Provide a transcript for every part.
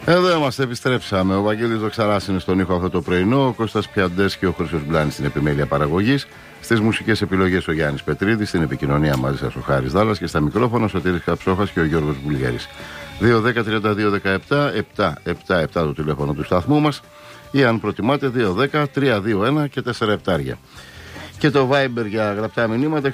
Εδώ είμαστε, επιστρέψαμε. Ο Βαγγέλης Δοξαράς είναι στον ήχο αυτό το πρωινό, ο Κώστας Πιαντές και ο Χρήστος Μπλάνης στην επιμέλεια παραγωγής. Στις μουσικές επιλογές ο Γιάννης Πετρίδης, στην επικοινωνία μαζί σας ο Χάρης Δάλλας και στα μικρόφωνα ο Σωτήρης Καψόχας και ο Γιώργος Βουλγέρης. 2-10-32-17-7-7-7 το τηλέφωνο του σταθμού μας, ή αν προτιμάτε 2-10-3-2-1 και 4 Και το Viber για γραπτά μηνύματα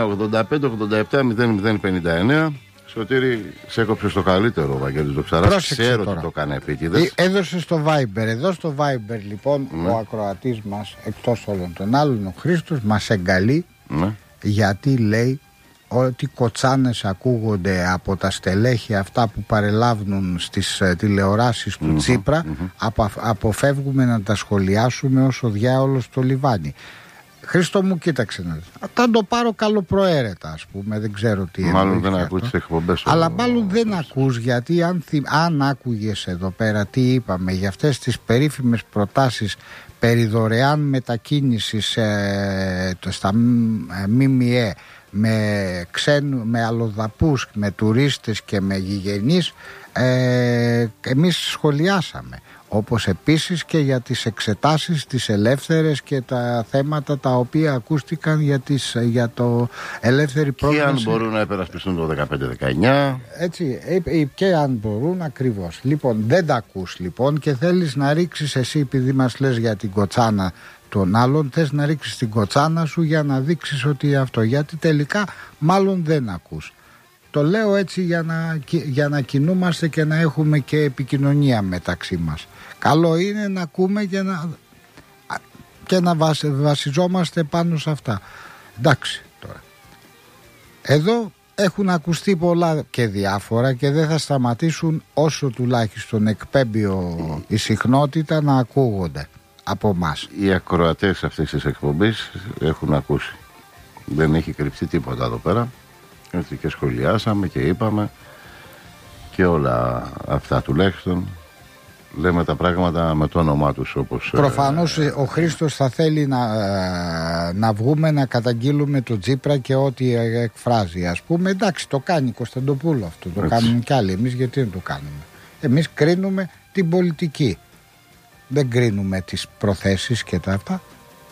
69-85-87-00-59. Σωτήρη, σε έκοψε στο καλύτερο ο Βαγγέλης Δοξαράς. Ξέρω ότι το έκανε επίτηδες. Έδωσε στο Viber. Εδώ στο Viber λοιπόν ο ακροατής μας, εκτός όλων των άλλων, ο Χρήστος, μας εγκαλεί γιατί λέει ότι κοτσάνες ακούγονται από τα στελέχη αυτά που παρελάβουν στις τηλεοράσεις του Τσίπρα. Αποφεύγουμε να τα σχολιάσουμε όσο διάολος στο λιβάνι. Χρήστο μου, κοίταξε να δεις. Θα το πάρω καλοπροαίρετα, ας πούμε. Δεν ξέρω τι είναι. Μάλλον δεν ακούς τις εκπομπές. Αλλά μάλλον δεν ακούς, γιατί αν άκουγες εδώ πέρα τι είπαμε για αυτές τις περίφημες προτάσεις περί δωρεάν μετακίνησης στα ΜΜΕ με αλλοδαπούς, με τουρίστες και με γηγενείς, εμείς σχολιάσαμε. Όπως επίσης και για τις εξετάσεις τις ελεύθερες και τα θέματα τα οποία ακούστηκαν για το ελεύθερη πρόσβαση. Και αν μπορούν να υπερασπιστούν το 15-19. Έτσι, και αν μπορούν ακριβώς. Λοιπόν, δεν τα ακούς λοιπόν και θέλεις να ρίξεις εσύ, επειδή μας λες για την κοτσάνα των άλλων, θες να ρίξεις την κοτσάνα σου για να δείξεις ότι αυτό, γιατί τελικά μάλλον δεν ακούς. Το λέω έτσι για να κινούμαστε και να έχουμε και επικοινωνία μεταξύ μας. Καλό είναι να ακούμε και να βασιζόμαστε πάνω σε αυτά. Εντάξει τώρα. Εδώ έχουν ακουστεί πολλά και διάφορα και δεν θα σταματήσουν όσο τουλάχιστον εκπέμπει η συχνότητα να ακούγονται από μας. Οι ακροατές αυτής της εκπομπής έχουν ακούσει. Δεν έχει κρυφτεί τίποτα εδώ πέρα. Έτσι και σχολιάσαμε και είπαμε και όλα αυτά, τουλάχιστον λέμε τα πράγματα με το όνομά τους, όπως... Προφανώς ο Χρήστος θα θέλει να βγούμε να καταγγείλουμε τον Τσίπρα και ό,τι εκφράζει, ας πούμε. Εντάξει, το κάνει η Κωνσταντοπούλου αυτό, το κάνουν κι άλλοι. Εμείς γιατί δεν το κάνουμε? Εμείς κρίνουμε την πολιτική, δεν κρίνουμε τις προθέσεις και τα αυτά.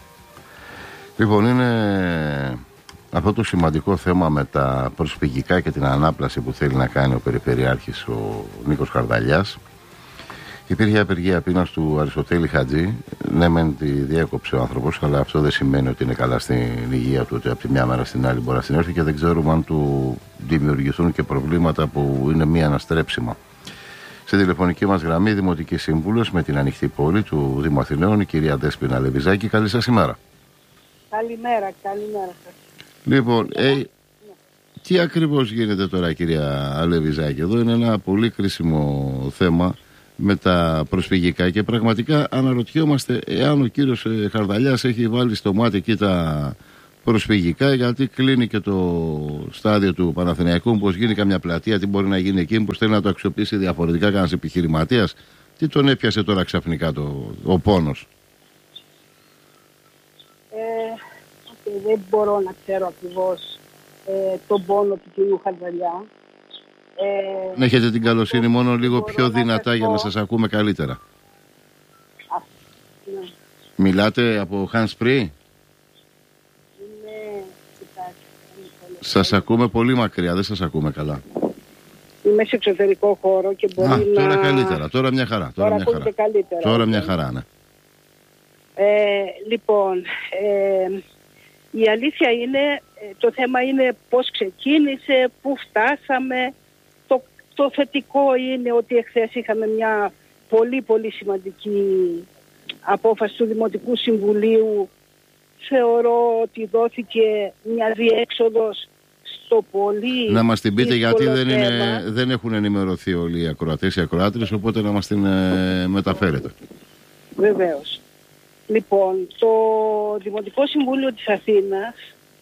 Λοιπόν, είναι αυτό το σημαντικό θέμα με τα προσφυγικά και την ανάπλαση που θέλει να κάνει ο Περιφερειάρχης ο Νίκος Χαρδαλιάς. Υπήρχε απεργία πείνας του Αριστοτέλη Χατζή. Ναι, μεν τη διέκοψε ο άνθρωπος, αλλά αυτό δεν σημαίνει ότι είναι καλά στην υγεία του, ότι από τη μια μέρα στην άλλη μπορεί να συνέρθει, και δεν ξέρουμε αν του δημιουργηθούν και προβλήματα που είναι μη αναστρέψιμα. Στη τηλεφωνική μας γραμμή, Δημοτική Σύμβουλος με την Ανοιχτή Πόλη του Δήμου Αθηναίων, η κυρία Δέσποινα Λεβιζάκη. Καλή σας ημέρα. Καλημέρα σας. Λοιπόν, τι ακριβώς γίνεται τώρα, κυρία Λεβιζάκη? Εδώ είναι ένα πολύ κρίσιμο θέμα με τα προσφυγικά και πραγματικά αναρωτιόμαστε εάν ο κύριος Χαρδαλιάς έχει βάλει στο μάτι εκεί τα προσφυγικά, γιατί κλείνει και το στάδιο του Παναθηναϊκού. Πως γίνει καμιά πλατεία, τι μπορεί να γίνει εκεί, πως θέλει να το αξιοποιήσει διαφορετικά κανένας επιχειρηματίας? Τι τον έπιασε τώρα ξαφνικά ο πόνος? Δεν μπορώ να ξέρω ακριβώς τον πόνο του κυρίου Χαρδαλιά. Έχετε την καλοσύνη μόνο λίγο πιο δυνατά για να σας ακούμε καλύτερα. Ναι. Μιλάτε από hands free? Ναι, σας ακούμε πολύ μακριά, δεν σας ακούμε καλά. Είμαι σε εξωτερικό χώρο και μπορεί να... Τώρα καλύτερα, τώρα μια χαρά. Τώρα μια χαρά, ναι. Λοιπόν, η αλήθεια είναι, το θέμα είναι πώς ξεκίνησε, πού φτάσαμε. Το θετικό είναι ότι εχθές είχαμε μια πολύ πολύ σημαντική απόφαση του Δημοτικού Συμβουλίου. Θεωρώ ότι δόθηκε μια διέξοδος στο πολύ... Να μας την πείτε, γιατί δεν έχουν ενημερωθεί όλοι οι ακροατές, οι ακροάτρες, οπότε να μας την μεταφέρετε. Βεβαίως. Λοιπόν, το Δημοτικό Συμβούλιο της Αθήνας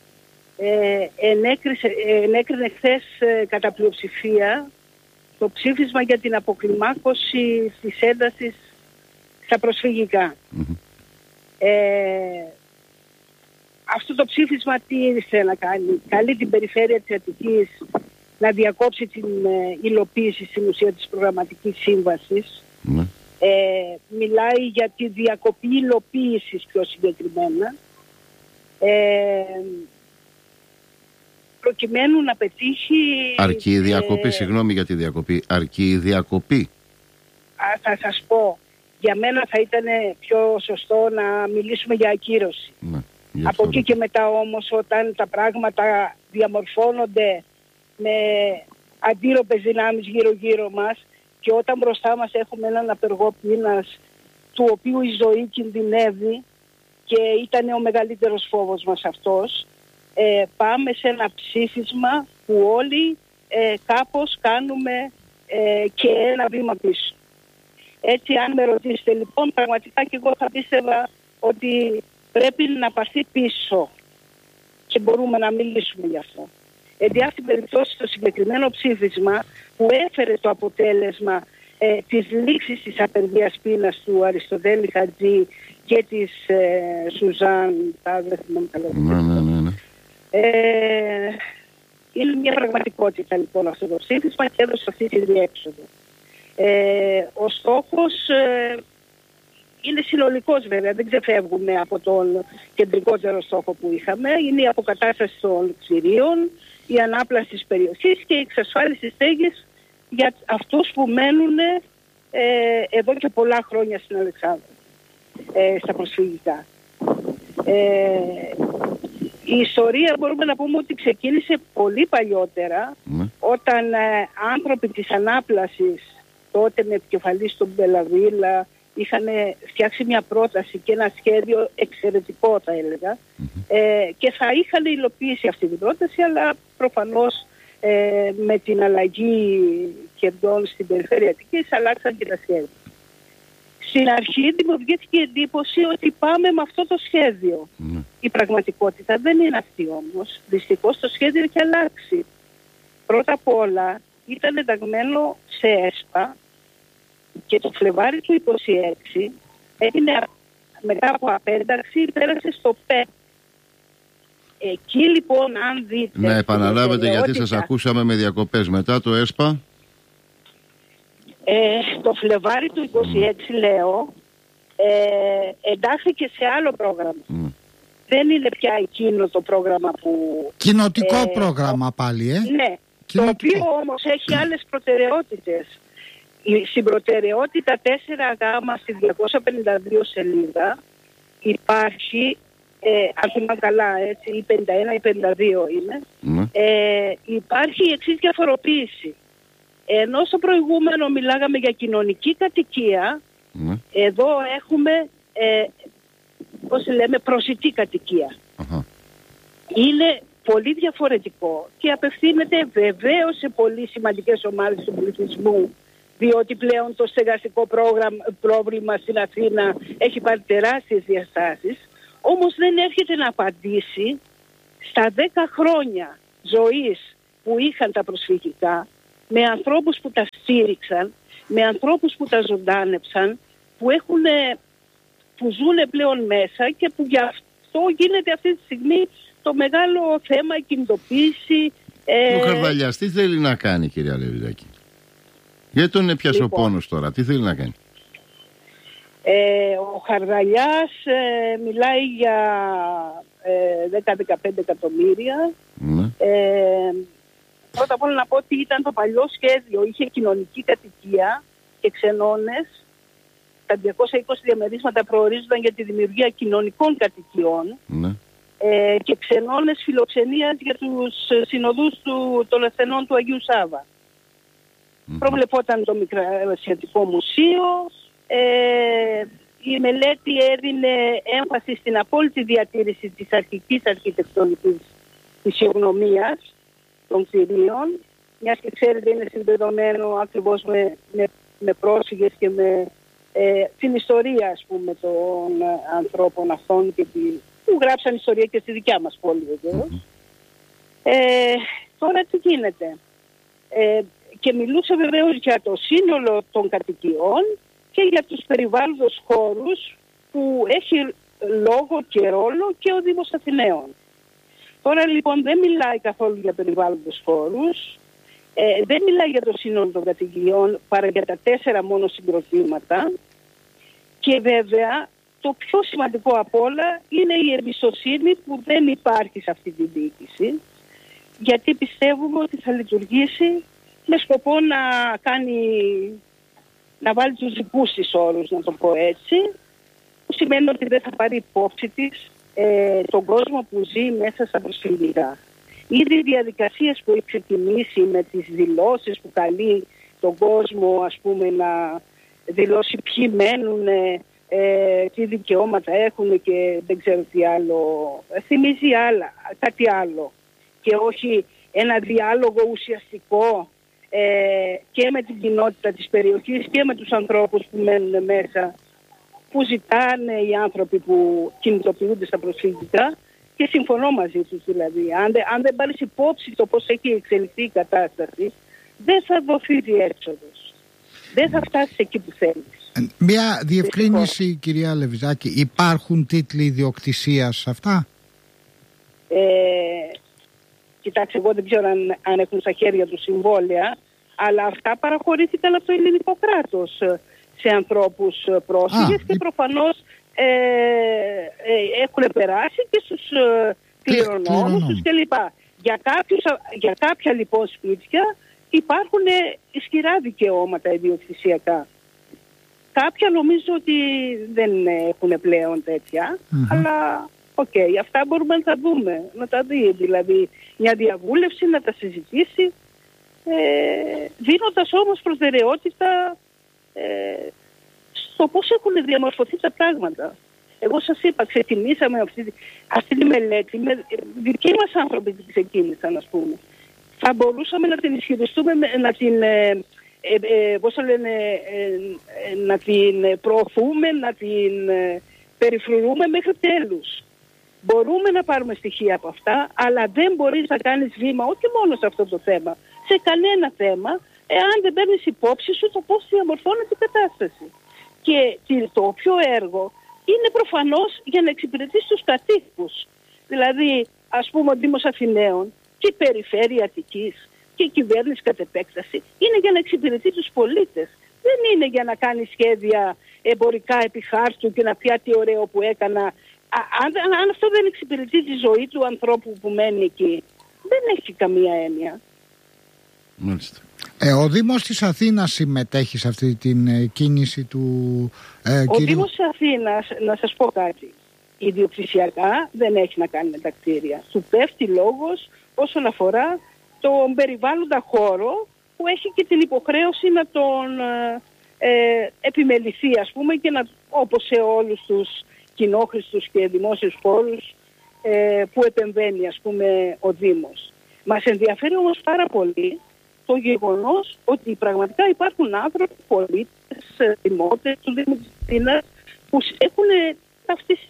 ενέκρινε χθες κατά πλειοψηφία το ψήφισμα για την αποκλιμάκωση της έντασης στα προσφυγικά. Αυτό το ψήφισμα τι ήθελε να κάνει? Καλεί την Περιφέρεια της Αττικής να διακόψει την υλοποίηση στην ουσία της προγραμματικής σύμβασης Ναι. Μιλάει για τη διακοπή υλοποίησης πιο συγκεκριμένα, προκειμένου να πετύχει... Αρκεί η διακοπή, συγγνώμη για τη διακοπή, αρκεί η διακοπή. Θα σας πω, για μένα θα ήταν πιο σωστό να μιλήσουμε για ακύρωση. Ναι, από εκεί και μετά όμως, όταν τα πράγματα διαμορφώνονται με αντίρροπες δυνάμεις γύρω-γύρω μας και όταν μπροστά μας έχουμε έναν απεργό πείνας του οποίου η ζωή κινδυνεύει και ήταν ο μεγαλύτερος φόβος μας αυτός, πάμε σε ένα ψήφισμα που όλοι κάπως κάνουμε και ένα βήμα πίσω. Έτσι, αν με ρωτήσετε λοιπόν, πραγματικά και εγώ θα πίστευα ότι πρέπει να πάρθει πίσω και μπορούμε να μιλήσουμε γι' αυτό. Εν αυτή την περίπτωση, το συγκεκριμένο ψήφισμα που έφερε το αποτέλεσμα της λήξης της απεργίας πείνας του Αριστοτέλη Χατζή και της Σουζάν, δεν θυμάμαι καλά. Ναι. Είναι μια πραγματικότητα λοιπόν αυτό το ψήφισμα και έδωσε αυτή τη διέξοδο. Ο στόχος είναι συνολικός βέβαια, δεν ξεφεύγουμε από τον κεντρικότερο στόχο που είχαμε. Είναι η αποκατάσταση των κτηρίων, η ανάπλαση της περιοχής και η εξασφάλιση στέγης για αυτούς που μένουν εδώ και πολλά χρόνια στην Αλεξάνδρα, στα προσφυγικά. Η ιστορία μπορούμε να πούμε ότι ξεκίνησε πολύ παλιότερα, όταν άνθρωποι της ανάπλασης, τότε με επικεφαλή στον Μπελαβίλα, είχαν φτιάξει μια πρόταση και ένα σχέδιο εξαιρετικό θα έλεγα, και θα είχαν υλοποιήσει αυτή την πρόταση, αλλά προφανώς με την αλλαγή κερδών στην περιφέρεια Αττικής αλλάξαν και τα σχέδια. Στην αρχή δημιουργήθηκε η εντύπωση ότι πάμε με αυτό το σχέδιο. Η πραγματικότητα δεν είναι αυτή όμως. Δυστυχώς το σχέδιο έχει αλλάξει. Πρώτα απ' όλα ήταν ενταγμένο σε ΕΣΠΑ και το Φλεβάρι του 26 έγινε, μετά από απένταξη, πέρασε στο ΠΕΠ. Εκεί λοιπόν, αν δείτε... Να επαναλάβετε, γιατί σας ακούσαμε με διακοπές. Μετά το ΕΣΠΑ... το Φλεβάρι του 26 λέω, εντάχθηκε σε άλλο πρόγραμμα. Δεν είναι πια εκείνο το πρόγραμμα που... Κοινοτικό πρόγραμμα πάλι, Ναι, κοινοτικό. Το οποίο όμως έχει άλλες προτεραιότητες. Στην προτεραιότητα 4Γ στη 252 σελίδα υπάρχει, αν θυμάμαι καλά, έτσι, η 51 ή 52 είναι, υπάρχει η εξής διαφοροποίηση. Ενώ στο προηγούμενο μιλάγαμε για κοινωνική κατοικία, εδώ έχουμε, πώς λέμε, προσιτή κατοικία. Είναι πολύ διαφορετικό και απευθύνεται βεβαίως σε πολύ σημαντικές ομάδες του πληθυσμού, διότι πλέον το στεγαστικό πρόβλημα στην Αθήνα έχει πάρει τεράστιες διαστάσεις, όμως δεν έρχεται να απαντήσει στα 10 χρόνια ζωής που είχαν τα προσφυγικά, με ανθρώπους που τα στήριξαν, με ανθρώπους που τα ζωντάνεψαν, που ζουν πλέον μέσα και που γι' αυτό γίνεται αυτή τη στιγμή το μεγάλο θέμα, η κινητοποίηση. Ο Χαρδαλιάς τι θέλει να κάνει, κυρία Λεβιδάκη? Γιατί τον έπιασε ο πόνος τώρα, τι θέλει να κάνει? Ο Χαρδαλιάς μιλάει για 10-15 εκατομμύρια. Πρώτα απ' όλα να πω ότι ήταν το παλιό σχέδιο, είχε κοινωνική κατοικία και ξενώνες. Τα 220 διαμερίσματα προορίζονταν για τη δημιουργία κοινωνικών κατοικιών και ξενώνες φιλοξενίας για τους συνοδούς των ασθενών του Αγίου Σάβα. Προβλεπόταν το Μικροασιατικό Μουσείο. Η μελέτη έδινε έμφαση στην απόλυτη διατήρηση της αρχικής αρχιτεκτονικής φυσιογνωμίας των κτηρίων, μιας και ξέρετε είναι συνδεδομένο ακριβώς με πρόσφυγες και με την ιστορία, ας πούμε, των ανθρώπων αυτών και που γράψαν ιστορία και στη δικιά μας πόλη βεβαίως. Τώρα τι γίνεται? Και μιλούσε βεβαίως για το σύνολο των κατοικιών και για τους περιβάλλοντος χώρους που έχει λόγο και ρόλο και ο Δήμος Αθηναίων. Τώρα λοιπόν δεν μιλάει καθόλου για περιβάλλοντος χώρους, Δεν μιλάει για το σύνολο των κατοικιών, παρά για τα 4 μόνο συγκροτήματα. Και βέβαια το πιο σημαντικό απ' όλα είναι η εμπιστοσύνη που δεν υπάρχει σε αυτή την διοίκηση, γιατί πιστεύουμε ότι θα λειτουργήσει με σκοπό να βάλει τους δικούς της όρους, να το πω έτσι, που σημαίνει ότι δεν θα πάρει υπόψη της τον κόσμο που ζει μέσα στα προσφυγικά. Ήδη οι διαδικασίες που έχει ξεκινήσει με τις δηλώσεις που καλεί τον κόσμο, ας πούμε, να δηλώσει ποιοι μένουν, τι δικαιώματα έχουν και δεν ξέρω τι άλλο, θυμίζει κάτι άλλο και όχι ένα διάλογο ουσιαστικό και με την κοινότητα της περιοχής και με τους ανθρώπους που μένουν μέσα, που ζητάνε οι άνθρωποι που κινητοποιούνται στα προσφυγικά, και συμφωνώ μαζί τους δηλαδή. Αν δεν πάρεις υπόψη το πώς έχει εξελιχθεί η κατάσταση, δεν θα δοθεί διέξοδος. Δεν θα φτάσει εκεί που θέλεις. Μια διευκρίνηση, κυρία Λεβιζάκη, υπάρχουν τίτλοι ιδιοκτησίας σε αυτά? Κοιτάξτε, εγώ δεν ξέρω αν έχουν στα χέρια του συμβόλαια, αλλά αυτά παραχωρήθηκαν από το ελληνικό κράτος σε ανθρώπους πρόσφυγες και προφανώς έχουν περάσει και στους κληρονόμους τους κλπ. Για κάποια λοιπόν σπίτια υπάρχουν ισχυρά δικαιώματα ιδιοκτησιακά. Κάποια νομίζω ότι δεν έχουν πλέον τέτοια, αλλά αυτά μπορούμε να τα δούμε, να τα δει δηλαδή μια διαβούλευση, να τα συζητήσει, δίνοντας όμως προτεραιότητα στο πώς έχουν διαμορφωθεί τα πράγματα. Εγώ σας είπα, ξεκινήσαμε αυτή τη μελέτη, δικοί μας άνθρωποι την ξεκίνησαν, ας πούμε. Θα μπορούσαμε να την ισχυριστούμε, να την, να την προωθούμε, να την περιφρουρούμε μέχρι τέλους. Μπορούμε να πάρουμε στοιχεία από αυτά, αλλά δεν μπορείς να κάνεις βήμα, όχι μόνο σε αυτό το θέμα, σε κανένα θέμα, εάν δεν παίρνεις υπόψη σου το πώς διαμορφώνεται η κατάσταση. Και το όποιο έργο είναι προφανώς για να εξυπηρετήσει τους κατοίκους. Δηλαδή, ας πούμε, ο Δήμος Αθηναίων και η Περιφέρεια Αττικής και η κυβέρνηση κατ' επέκταση είναι για να εξυπηρετεί τους πολίτες. Δεν είναι για να κάνει σχέδια εμπορικά επί χάρτου και να πει τι ωραίο που έκανα. Αν αυτό δεν εξυπηρετεί τη ζωή του ανθρώπου που μένει εκεί, δεν έχει καμία έννοια. Μάλιστα. Ο Δήμος της Αθήνας συμμετέχει σε αυτή την κίνηση του Ο Δήμος της Αθήνας, να σας πω κάτι, ιδιοκτησιακά δεν έχει να κάνει με τα κτίρια. Του πέφτει λόγος όσον αφορά τον περιβάλλοντα χώρο, που έχει και την υποχρέωση να τον επιμεληθεί, ας πούμε, και όπως σε όλους τους κοινόχρηστους και δημόσιους χώρους που επεμβαίνει, ας πούμε, ο Δήμος. Μας ενδιαφέρει όμως πάρα πολύ το γεγονός ότι πραγματικά υπάρχουν άνθρωποι, πολίτες, δημότες του Δήμου της Αθήνας που έχουν ταυτιστεί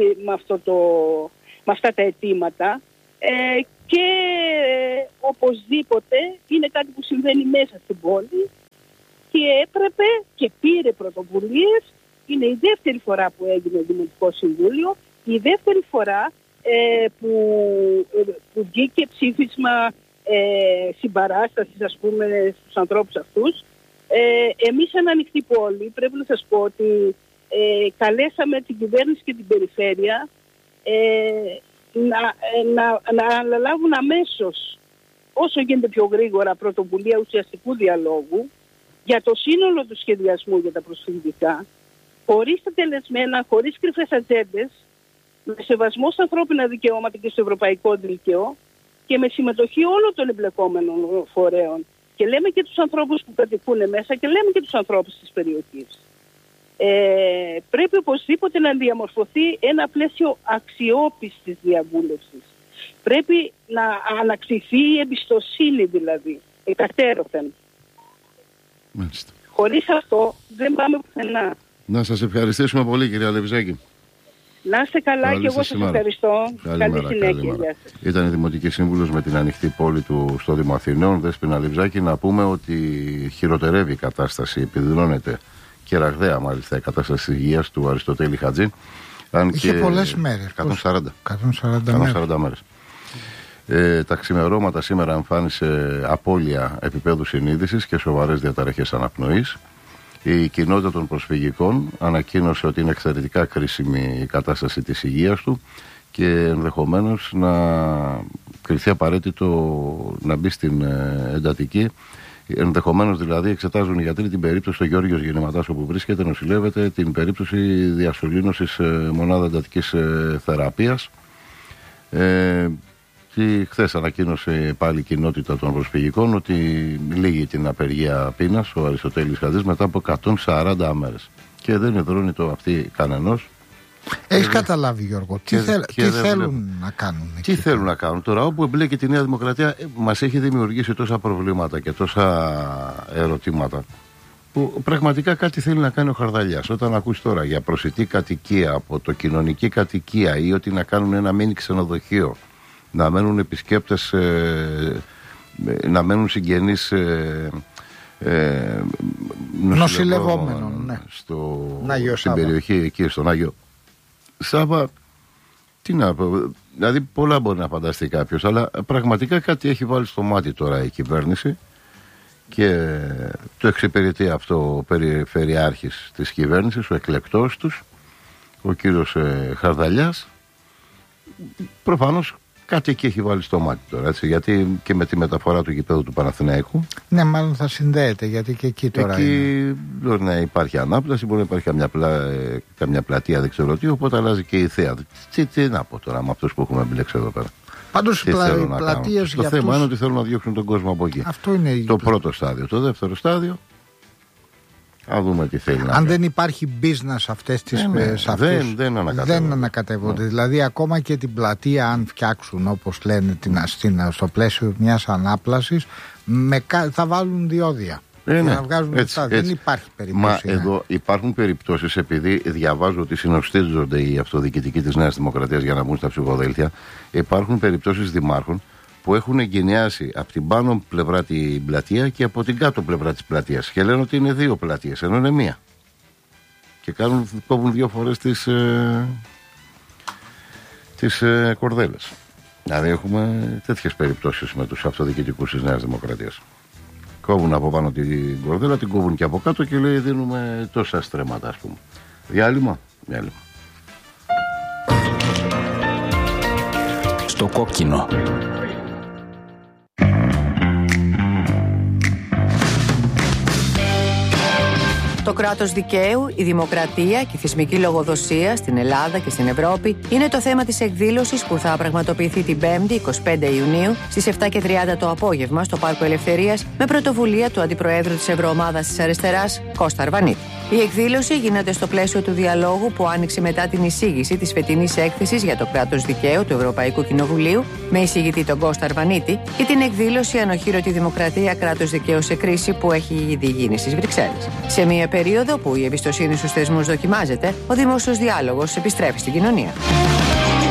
με αυτά τα αιτήματα και οπωσδήποτε είναι κάτι που συμβαίνει μέσα στην πόλη και έπρεπε και πήρε πρωτοβουλίες. Είναι η δεύτερη φορά που έγινε Δημοτικό Συμβούλιο, η δεύτερη φορά που βγήκε ψήφισμα συμπαράστασης, ας πούμε, στους ανθρώπους αυτούς. Εμείς σαν Ανοιχτή Πόλη πρέπει να σας πω ότι καλέσαμε την κυβέρνηση και την περιφέρεια να αναλάβουν αμέσως, όσο γίνεται πιο γρήγορα, πρωτοβουλία ουσιαστικού διαλόγου για το σύνολο του σχεδιασμού για τα προσφυγικά, χωρίς τα τελεσμένα, χωρίς κρυφές ατζέντες, με σεβασμό στα ανθρώπινα δικαιώματα και στο ευρωπαϊκό δίκαιο και με συμμετοχή όλων των εμπλεκόμενων φορέων. Και λέμε και τους ανθρώπους που κατοικούν μέσα και λέμε και τους ανθρώπους της περιοχής. Πρέπει οπωσδήποτε να διαμορφωθεί ένα πλαίσιο αξιόπιστης διαβούλευσης. Πρέπει να ανακτηθεί η εμπιστοσύνη, δηλαδή, εκατέρωθεν. Μάλιστα. Χωρίς αυτό δεν πάμε πουθενά. Να σας ευχαριστήσουμε πολύ, κυρία Λεβιζάκη. Να είστε καλά και εγώ σας ευχαριστώ. Καλή συνέχεια. Ήταν η Δημοτική Σύμβουλος με την Ανοιχτή Πόλη του στο Δήμο Αθηναίων, Δέσποινα Λεβιζάκη. Να πούμε ότι χειροτερεύει η κατάσταση, επιδεινώνεται και ραγδαία μάλιστα η κατάσταση της υγείας του Αριστοτέλη Χατζή. Είχε πολλές μέρες. 140 μέρες. Τα ξημερώματα σήμερα εμφάνισε απώλεια επίπεδου συνείδησης και σοβαρές διαταραχές αναπνοής. Η κοινότητα των προσφυγικών ανακοίνωσε ότι είναι εξαιρετικά κρίσιμη η κατάσταση της υγείας του και ενδεχομένως να κριθεί απαραίτητο να μπει στην εντατική. Ενδεχομένως δηλαδή εξετάζουν οι γιατροί την περίπτωση του Γιώργος Γεννηματάς όπου βρίσκεται, νοσηλεύεται, την περίπτωση διασωλήνωσης μονάδα εντατικής θεραπείας. Χθες ανακοίνωσε πάλι η κοινότητα των προσφυγικών ότι λύγει την απεργία πείνας ο Αριστοτέλης Χατζής μετά από 140 μέρες. Και δεν υδρώνει το αυτή κανενός. Έχεις καταλάβει, Γιώργο, τι θέλουν να κάνουν? Τι θέλουν να κάνουν τώρα, όπου εμπλέκει τη Νέα Δημοκρατία, μας έχει δημιουργήσει τόσα προβλήματα και τόσα ερωτήματα. Που πραγματικά κάτι θέλει να κάνει ο Χαρδαλιάς. Όταν ακούς τώρα για προσιτή κατοικία από το κοινωνική κατοικία ή ότι να κάνουν ένα μίνι ξενοδοχείο, να μένουν επισκέπτες, να μένουν συγγενείς νοσηλευόμενων, ναι, στην περιοχή εκεί, στον Άγιο Σάβα, τι να πω, δηλαδή πολλά μπορεί να φανταστεί κάποιος, αλλά πραγματικά κάτι έχει βάλει στο μάτι τώρα η κυβέρνηση και το εξυπηρετεί αυτό ο περιφερειάρχης της κυβέρνησης, ο εκλεκτός τους, ο κύριος Χαρδαλιάς. Προφανώς κάτι εκεί έχει βάλει στο μάτι τώρα, έτσι, γιατί και με τη μεταφορά του γηπέδου του Παναθηναϊκού. Ναι, μάλλον θα συνδέεται, γιατί και εκεί τώρα είναι. Ναι, υπάρχει ανάπλαση, μπορεί να υπάρχει καμιά πλατεία, δεν ξέρω τι, οπότε αλλάζει και η θέα. Τι να πω τώρα με αυτούς που έχουμε μπλέξει εδώ πέρα. Πάντως οι πλατείες για το θέμα είναι ότι θέλουν να διώξουν τον κόσμο από εκεί. Αυτό είναι το πρώτο στάδιο. Το δεύτερο στάδιο, να δούμε τι θέλει να κάνει. Αν δεν υπάρχει business αυτές τις δεν ανακατεύονται. Δηλαδή ακόμα και την πλατεία, αν φτιάξουν όπως λένε στο πλαίσιο μιας ανάπλασης, θα βάλουν διόδια. Να βγάζουν λεφτά. Δεν υπάρχει περίπτωση. Μα εδώ υπάρχουν περιπτώσεις, επειδή διαβάζω ότι συνοστίζονται οι αυτοδιοικητικοί της Νέας Δημοκρατίας για να μπουν στα ψηφοδέλτια, υπάρχουν περιπτώσεις δημάρχων που έχουν εγκαινιάσει από την πάνω πλευρά την πλατεία και από την κάτω πλευρά της πλατείας και λένε ότι είναι δύο πλατείες ενώ είναι μία και κόβουν δύο φορές τις κορδέλες. Δηλαδή έχουμε τέτοιες περιπτώσεις με τους αυτοδιοικητικούς της Νέας Δημοκρατίας. Κόβουν από πάνω την κορδέλα, την κόβουν και από κάτω και λέει δίνουμε τόσα στρέμματα, ας πούμε. Διάλειμμα. Στο κόκκινο. Το κράτος δικαίου, η δημοκρατία και η θεσμική λογοδοσία στην Ελλάδα και στην Ευρώπη είναι το θέμα της εκδήλωσης που θα πραγματοποιηθεί την 5η 25 Ιουνίου στις 7:30 το απόγευμα στο Πάρκο Ελευθερίας με πρωτοβουλία του Αντιπροέδρου της Ευρωομάδας της Αριστεράς, Κώστα Αρβανίτη. Η εκδήλωση γίνεται στο πλαίσιο του διαλόγου που άνοιξε μετά την εισήγηση της φετινής έκθεσης για το κράτος δικαίου του Ευρωπαϊκού Κοινοβουλίου με εισηγητή τον Κώστα Αρβανίτη και την εκδήλωση Ανοχήρωτη Δημοκρατία, κράτος δικαίου σε κρίση που έχει ήδη γίνει στις Βρυξέλλες. Σε μια περίοδο που η εμπιστοσύνη στους θεσμούς δοκιμάζεται, ο δημόσιος διάλογος επιστρέφει στην κοινωνία.